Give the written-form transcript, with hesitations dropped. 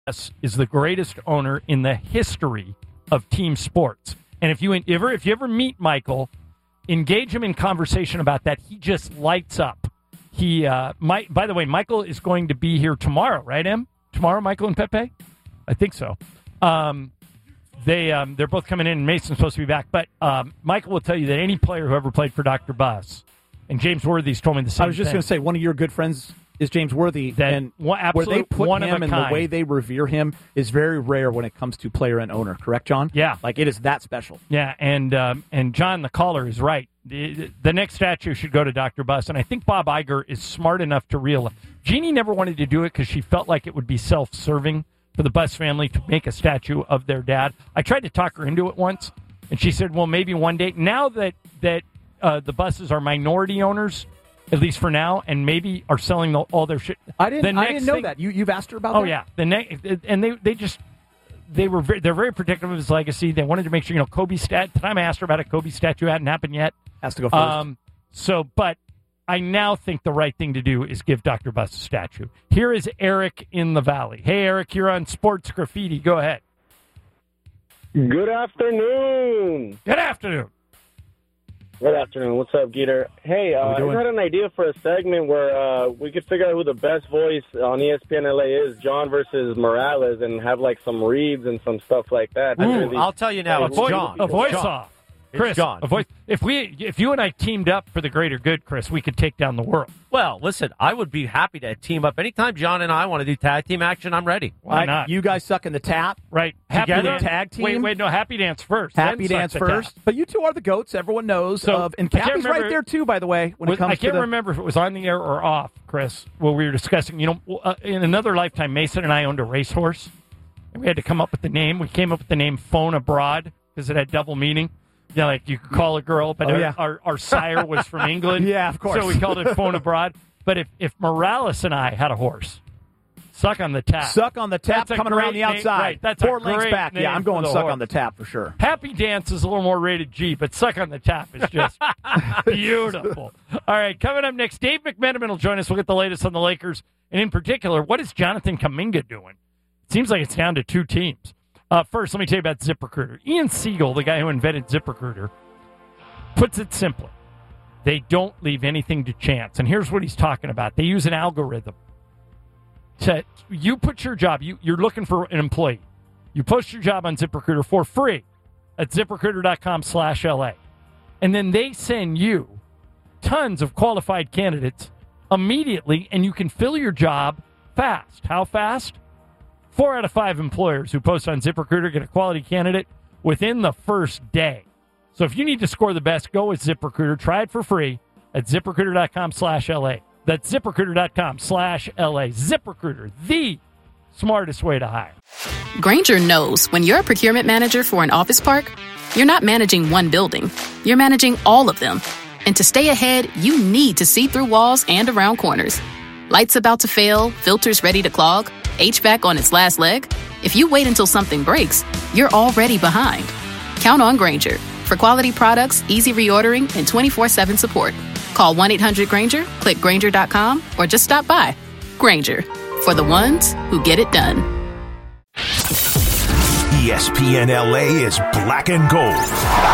Buss is the greatest owner in the history of team sports. And if you ever meet Michael, engage him in conversation about that. He just lights up. By the way, Michael is going to be here tomorrow, right, Em? Tomorrow, Michael and Pepe? I think so. They're both coming in, and Mason's supposed to be back. But Michael will tell you that any player who ever played for Dr. Buss, and James Worthy's told me the same thing. I was just going to say, one of your good friends is James Worthy, and where they put him and the way they revere him is very rare when it comes to player and owner. Correct, John? Yeah. Like, it is that special. Yeah, and John, the caller, is right. The next statue should go to Dr. Buss, and I think Bob Iger is smart enough to realize. Jeannie never wanted to do it because she felt like it would be self-serving for the Buss family to make a statue of their dad. I tried to talk her into it once, and she said, well, maybe one day. Now that the Busses are minority owners, at least for now, and maybe are selling all their shit. I didn't know that. You've asked her about that? Oh, yeah. They're very protective of his legacy. They wanted to make sure, Kobe the time I asked her about it, Kobe statue hadn't happened yet. Has to go first. But I now think the right thing to do is give Dr. Buss a statue. Here is Eric in the Valley. Hey, Eric, you're on Sports Graffiti. Go ahead. Good afternoon. Good afternoon. Good afternoon. What's up, Geeter? Hey, I had an idea for a segment where we could figure out who the best voice on ESPN LA is, John versus Morales, and have like some reads and some stuff like that. I'll tell you now, it's John. A voice-off. Chris, if you and I teamed up for the greater good, Chris, we could take down the world. Well, listen, I would be happy to team up. Anytime John and I want to do tag team action, I'm ready. Why not? You guys suck in the tap. Right. Together, tag team. Wait, no, Happy Dance first. Happy Dance first. But you two are the GOATs. Everyone knows. And Cappy's right there, too, by the way, I can't remember if it was on the air or off, Chris, what we were discussing. In another lifetime, Mason and I owned a racehorse, and we had to come up with the name. We came up with the name Phone Abroad because it had double meaning. Yeah, like you could call a girl, but our sire was from England. Yeah, of course. So we called it Phone Abroad. But if Morales and I had a horse, Suck on the Tap. Suck on the Tap coming around the outside. Right, that's 4 lengths back. Yeah, I'm going Suck on the Tap for sure. Happy Dance is a little more rated G, but Suck on the Tap is just beautiful. All right, coming up next, Dave McMenamin will join us. We'll get the latest on the Lakers. And in particular, what is Jonathan Kuminga doing? It seems like it's down to 2 teams. First, let me tell you about ZipRecruiter. Ian Siegel, the guy who invented ZipRecruiter, puts it simply. They don't leave anything to chance. And here's what he's talking about. They use an algorithm. You put your job, you're looking for an employee. You post your job on ZipRecruiter for free at ZipRecruiter.com/LA. And then they send you tons of qualified candidates immediately, and you can fill your job fast. How fast? 4 out of 5 employers who post on ZipRecruiter get a quality candidate within the first day. So if you need to score the best, go with ZipRecruiter. Try it for free at ZipRecruiter.com/LA. That's ZipRecruiter.com/LA. ZipRecruiter, the smartest way to hire. Grainger knows when you're a procurement manager for an office park, you're not managing one building. You're managing all of them. And to stay ahead, you need to see through walls and around corners. Lights about to fail, filters ready to clog, HVAC on its last leg. If you wait until something breaks, you're already behind. Count on Grainger for quality products, easy reordering, and 24/7 support. Call 1-800-GRAINGER, click Grainger.com, or just stop by. Grainger, for the ones who get it done. ESPN LA is black and gold.